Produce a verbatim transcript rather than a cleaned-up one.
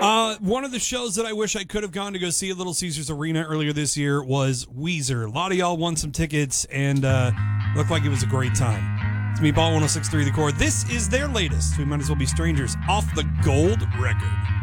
Uh, one of the shows that I wish I could have gone to go see at Little Caesars Arena earlier this year was Weezer. A lot of y'all won some tickets, and uh, looked like it was a great time. It's Meatball one oh six point three The Core. This is their latest. We might as well be strangers off the gold record.